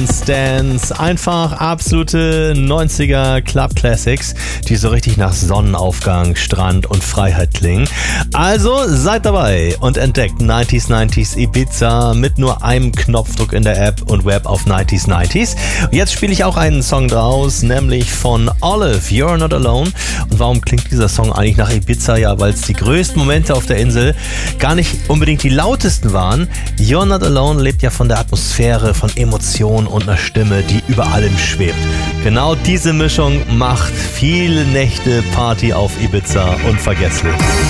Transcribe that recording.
Dance, Dance. Einfach absolute 90er Club Classics, die so richtig nach Sonnenaufgang, Strand und Freiheit klingen. Also seid dabei und entdeckt 90s Ibiza mit nur einem Knopfdruck in der App und Web auf 90s. Jetzt spiele ich auch einen Song draus, nämlich von Olive, You're Not Alone. Und warum klingt dieser Song eigentlich nach Ibiza? Ja, weil es die größten Momente auf der Insel gar nicht unbedingt die lautesten waren. You're Not Alone lebt ja von der Atmosphäre, von Emotionen und einer Stimme, die über allem schwebt. Genau diese Mischung macht viele Nächte Party auf Ibiza unvergesslich.